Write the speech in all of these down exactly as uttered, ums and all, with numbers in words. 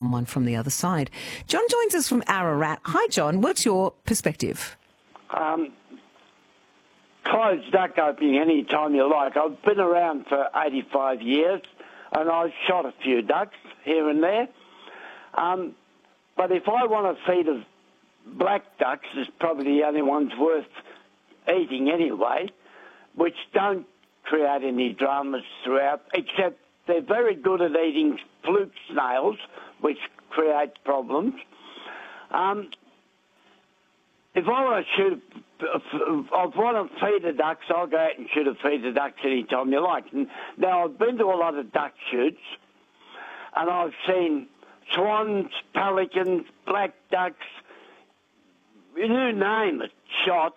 someone from the other side. John joins us from Ararat. Hi, John. What's your perspective? Um, closed duck opening any time you like. I've been around for eighty-five years, and I've shot a few ducks here and there. Um, but if I want a feed of black ducks, it's probably the only ones worth eating anyway, which don't create any dramas throughout, except they're very good at eating fluke snails, which create problems. Um, if I want to shoot, if I want to feed the ducks, I'll go out and shoot a feed the ducks any time you like. And now, I've been to a lot of duck shoots, and I've seen swans, pelicans, black ducks, you name it, shot.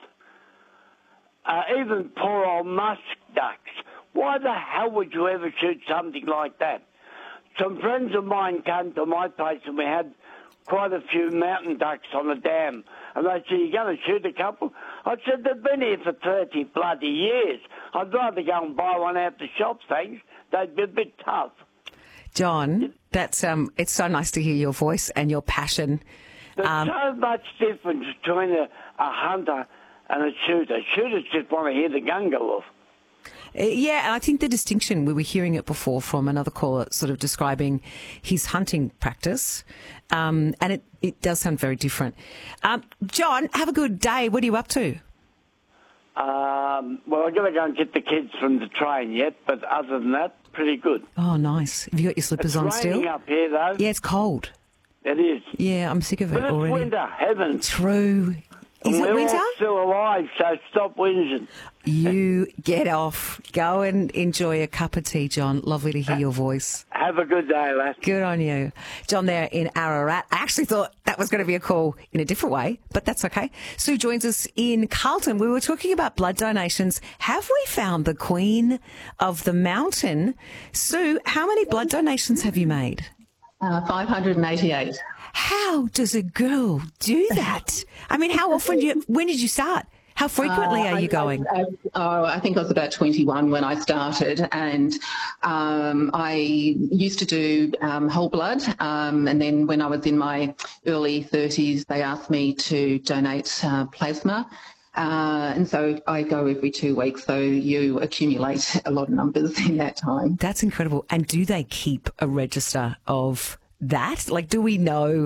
Uh, even poor old musk ducks. Why the hell would you ever shoot something like that? Some friends of mine came to my place and we had quite a few mountain ducks on the dam. And they said, "You're going to shoot a couple?" I said, "They've been here for thirty bloody years. I'd rather go and buy one out the shop, thanks. They'd be a bit tough." John, that's um, it's so nice to hear your voice and your passion. There's Um, so much difference between a, a hunter and a shooter. Shooters just want to hear the gun go off. Uh, Yeah, and I think the distinction, we were hearing it before from another caller sort of describing his hunting practice, um, and it, it does sound very different. Um, John, have a good day. What are you up to? Um, well, I've got to go and get the kids from the train yet, but other than that, pretty good. Oh, nice. Have you got your slippers It's on raining still? up here, though. Yeah, it's cold. It is. Yeah, I'm sick of it But it's already. winter, heavens. True. Is And it we're winter? all still alive, so stop whinging. You get off. Go and enjoy a cup of tea, John. Lovely to hear your voice. Have a good day, lass. Good on you. John there in Ararat. I actually thought that was going to be a call in a different way, but that's okay. Sue joins us in Carlton. We were talking about blood donations. Have we found the queen of the mountain? Sue, how many blood donations have you made? Uh, five hundred eighty-eight. How does a girl do that? I mean, how often do you, when did you start? How frequently Uh, are you I- going? I, I, oh, I think I was about twenty-one when I started, and um, I used to do um, whole blood, um, and then when I was in my early thirties, they asked me to donate uh, plasma. Uh, and so I go every two weeks, so you accumulate a lot of numbers in that time. That's incredible. And do they keep a register of that? Like, do we know,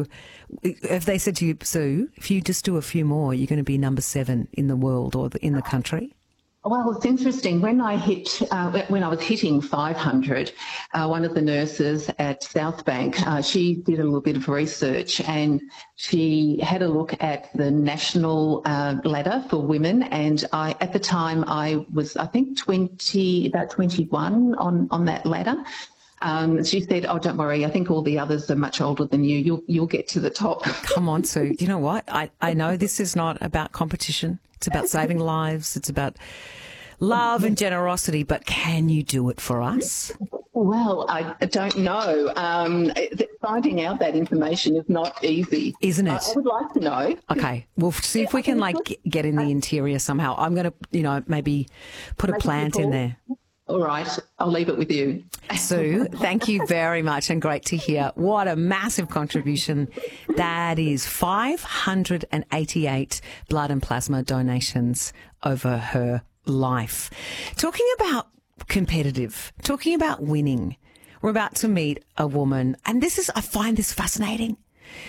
if they said to you, Sue, if you just do a few more, you're going to be number seven in the world or the, in the country? Well, it's interesting. When I hit, uh, when I was hitting five hundred, uh, one of the nurses at South Bank, uh, she did a little bit of research and she had a look at the national uh, ladder for women. And I, at the time, I was, I think, twenty, about twenty-one on on that ladder. Um, she said, "Oh, don't worry. I think all the others are much older than you. You'll you'll get to the top." Come on, Sue. You know what? I, I know this is not about competition. It's about saving lives. It's about love and generosity. But can you do it for us? Well, I don't know. Um, finding out that information is not easy, Isn't it? I, I would like to know. Okay, we'll see if we can like get in the interior somehow. I'm going to, you know, maybe put a Make a plant in call. there. All right, I'll leave it with you. Sue, thank you very much and great to hear. What a massive contribution that is. five hundred eighty-eight blood and plasma donations over her life. Talking about competitive, talking about winning, we're about to meet a woman, and this is, I find this fascinating.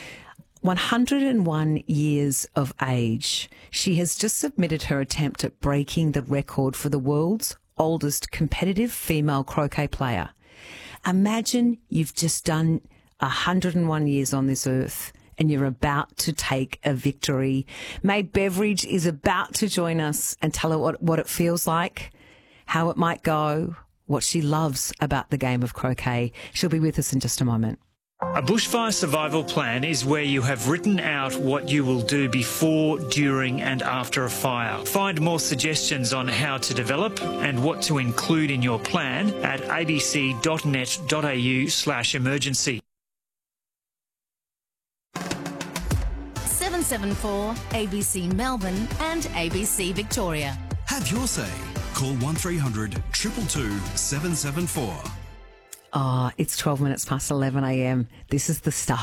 one hundred one years of age. She has just submitted her attempt at breaking the record for the world's oldest competitive female croquet player. Imagine you've just done one hundred one years on this earth and you're about to take a victory. Maid Beveridge is about to join us and tell her what, what it feels like, how it might go, what she loves about the game of croquet. She'll be with us in just a moment. A bushfire survival plan is where you have written out what you will do before, during and after a fire. Find more suggestions on how to develop and what to include in your plan at abc.net.au slash emergency. seven seven four A B C Melbourne and A B C Victoria. Have your say. Call one three hundred two two two seven seven four. Oh, it's twelve minutes past eleven a m. This is the stuff